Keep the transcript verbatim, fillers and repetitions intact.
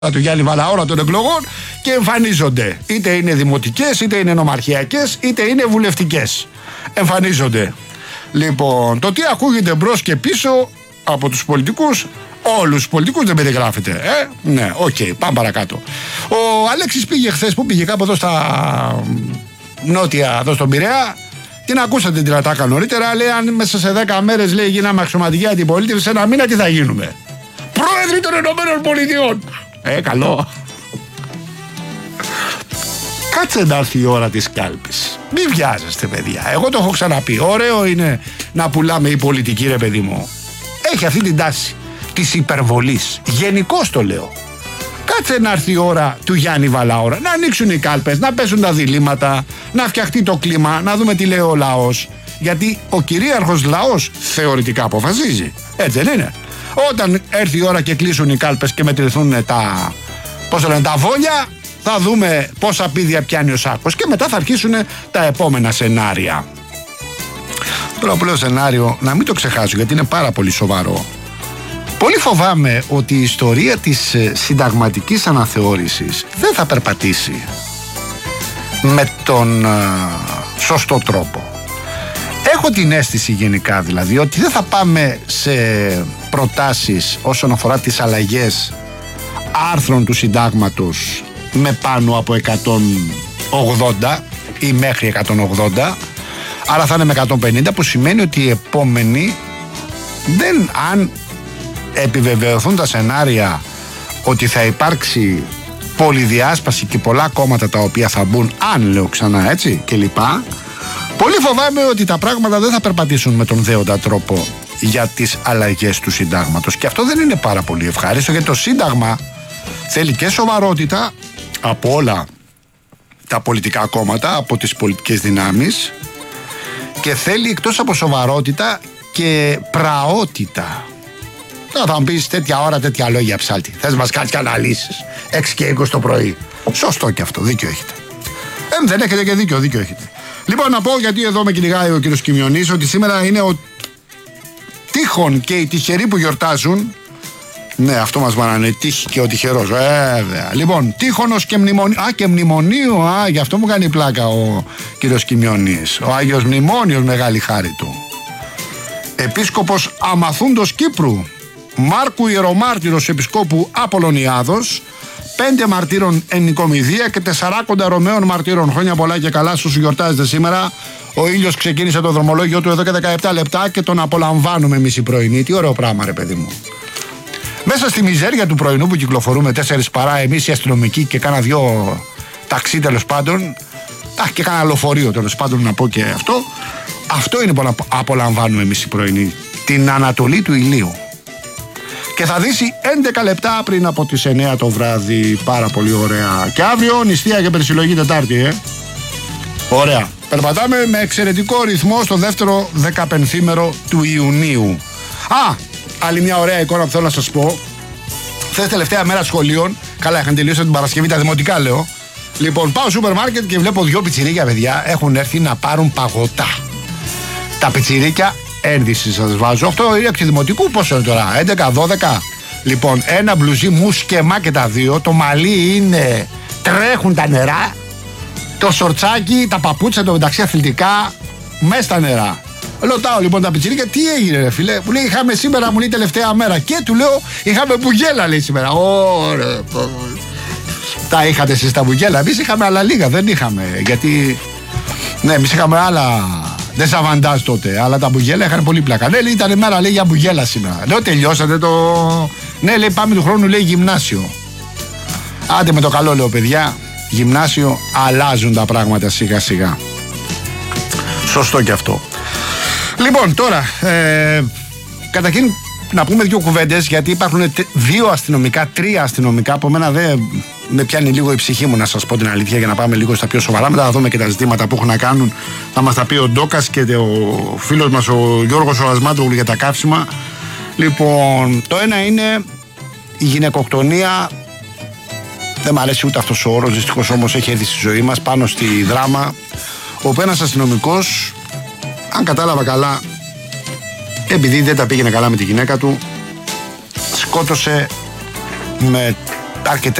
του Γιάννη Βαλαώρα των εκλογών και εμφανίζονται. Είτε είναι δημοτικές, είτε είναι νομαρχιακές, είτε είναι βουλευτικές. Εμφανίζονται. Λοιπόν, το τι ακούγεται μπρος και πίσω από τους πολιτικούς, όλους τους πολιτικούς δεν περιγράφεται. Ε? Ναι, οκ, okay, πάμε παρακάτω. Ο Αλέξης πήγε χθες, που πήγε κάπου εδώ στα νότια, εδώ στον Πειραιά. Την ακούσατε την ατάκα νωρίτερα. Λέει, αν μέσα σε δέκα μέρες λέει γίναμε αξιωματική αντιπολίτευση, σε ένα μήνα τι θα γίνουμε? Πρόεδροι των Ηνωμένων Πολιτειών. Ε, καλό. Κάτσε να έρθει η ώρα της κάλπης. Μην βιάζεστε, παιδιά. Εγώ το έχω ξαναπεί. Ωραίο είναι να πουλάμε η πολιτική, ρε παιδί μου. Έχει αυτή την τάση της υπερβολής. Γενικώς το λέω. Κάτσε να έρθει η ώρα του Γιάννη Βαλαώρα. Να ανοίξουν οι κάλπες, να πέσουν τα διλήμματα, να φτιαχτεί το κλίμα, να δούμε τι λέει ο λαός. Γιατί ο κυρίαρχος λαός θεωρητικά αποφασίζει. Έτσι δεν είναι? Όταν έρθει η ώρα και κλείσουν οι κάλπες και μετρηθούν τα, πώς το λένε, τα βόλια, θα δούμε πόσα πίδια πιάνει ο σάκος και μετά θα αρχίσουν τα επόμενα σενάρια. Τώρα που λέω σενάριο, να μην το ξεχάσω γιατί είναι πάρα πολύ σοβαρό. Πολύ φοβάμαι ότι η ιστορία της συνταγματικής αναθεώρησης δεν θα περπατήσει με τον α, σωστό τρόπο. Έχω την αίσθηση γενικά δηλαδή ότι δεν θα πάμε σε προτάσεις όσον αφορά τις αλλαγές άρθρων του συντάγματος με πάνω από εκατόν ογδόντα ή μέχρι εκατόν ογδόντα, άρα θα είναι με εκατόν πενήντα, που σημαίνει ότι οι επόμενοι δεν, αν επιβεβαιωθούν τα σενάρια ότι θα υπάρξει πολυδιάσπαση και πολλά κόμματα τα οποία θα μπουν, αν λέω ξανά έτσι και λοιπά, πολύ φοβάμαι ότι τα πράγματα δεν θα περπατήσουν με τον δέοντα τρόπο για τις αλλαγές του συντάγματος. Και αυτό δεν είναι πάρα πολύ ευχάριστο, γιατί το σύνταγμα θέλει και σοβαρότητα από όλα τα πολιτικά κόμματα, από τις πολιτικές δυνάμεις, και θέλει εκτός από σοβαρότητα και πραότητα. Τώρα θα μου πεις τέτοια ώρα τέτοια λόγια, ψάλτη. Θες μας κάνεις και αναλύσεις έξι και είκοσι το πρωί. Σωστό και αυτό, δίκιο έχετε. Ε, δεν έχετε και δίκιο, δίκιο έχετε. Λοιπόν, να πω, γιατί εδώ με κυνηγάει ο κύριος Κιμιονής, ότι σήμερα είναι ο τύχων και οι τυχεροί που γιορτάζουν. Ναι, αυτό μας μάνανε, τύχη και ο τυχερός. Βέβαια. Λοιπόν, τύχωνος και μνημονίου. Α, και μνημονίου, α, γι' αυτό μου κάνει πλάκα ο κύριος Κιμιονής. Ο Άγιος Μνημόνιος, μεγάλη χάρη του. Επίσκοπος Αμαθούντος Κύπρου, Μάρκου Ιερομάρτυρος Επισκόπου Απολωνιάδος, πέντε μαρτύρων εν Νικομηδία και τεσσαράκοντα Ρωμαίων μαρτύρων. Χρόνια πολλά και καλά στους γιορτάζετε σήμερα. Ο ήλιος ξεκίνησε το δρομολόγιο του εδώ και δεκαεπτά λεπτά και τον απολαμβάνουμε εμείς οι πρωινοί. Τι ωραίο πράγμα, ρε παιδί μου. Μέσα στη μιζέρια του πρωινού που κυκλοφορούμε τέσσερις παρά εμείς οι αστυνομικοί και κάνα δυο ταξί τέλος πάντων, α, και κάνα λεωφορείο τέλος πάντων να πω και αυτό, αυτό είναι που απολαμβάνουμε εμείς οι πρωινοί. Την ανατολή του ηλίου. Και θα δύσει έντεκα λεπτά πριν από τις εννιά το βράδυ. Πάρα πολύ ωραία. Και αύριο νηστεία και περισυλλογή Τετάρτη, ε. Ωραία. Περπατάμε με εξαιρετικό ρυθμό στο δεύτερο δεκαπενθήμερο του Ιουνίου. Α, άλλη μια ωραία εικόνα που θέλω να σας πω. Χθες τελευταία μέρα σχολείων, καλά είχαν τελειώσει την Παρασκευή, τα δημοτικά λέω. Λοιπόν, πάω στο σούπερ μάρκετ και βλέπω δυο πιτσιρίκια, παιδιά, έχουν έρθει να πάρουν παγωτά. Τα πιτσιρίκια, ένδυση σας βάζω. Αυτό είναι εκ του δημοτικού, πόσο είναι τώρα, έντεκα δώδεκα. Λοιπόν, ένα μπλουζί μου σκεμά και τα δύο. Το μαλλί είναι, τρέχουν τα νερά. Το σορτσάκι, τα παπούτσα, το μεταξύ αθλητικά, μέσα στα νερά. Ρωτάω λοιπόν τα πιτσιρίκια, τι έγινε, ρε φίλε? Μου λέει, είχαμε σήμερα, μου λέει, τελευταία μέρα. Και του λέω, είχαμε μπουγέλα, λέει, σήμερα. Ωραία. Τα είχατε εσείς τα μπουγέλα? Εμείς είχαμε άλλα λίγα, δεν είχαμε. Γιατί, ναι, εμείς είχαμε άλλα. Δεν σαβαντάζ τότε, αλλά τα μπουγέλα είχαν πολύ πλάκα. Ναι, λέει, ήταν μέρα, λέει, για μπουγέλα σήμερα. Λέω, τελειώσατε το. Ναι, λέει, πάμε του χρόνου, λέει, γυμνάσιο. Άντε με το καλό, λέω, παιδιά. Γυμνάσιο, αλλάζουν τα πράγματα σιγά σιγά. Σωστό και αυτό. Λοιπόν, τώρα, ε, καταρχήν να πούμε δύο κουβέντες, γιατί υπάρχουν δύο αστυνομικά, τρία αστυνομικά. Από μένα δεν με πιάνει λίγο η ψυχή μου, να σας πω την αλήθεια, για να πάμε λίγο στα πιο σοβαρά. Μετά θα δούμε και τα ζητήματα που έχουν να κάνουν. Θα μας τα πει ο Ντόκας και ο φίλος μας ο Γιώργος ο Ασμάτογλου για τα καύσιμα. Λοιπόν, το ένα είναι η γυναικοκτονία. Δεν μ' αρέσει ούτε αυτός ο όρος, δυστυχώς όμως έχει έρθει στη ζωή μας, πάνω στη Δράμα, όπου ένας αστυνομικός, αν κατάλαβα καλά, επειδή δεν τα πήγαινε καλά με τη γυναίκα του, σκότωσε με αρκετές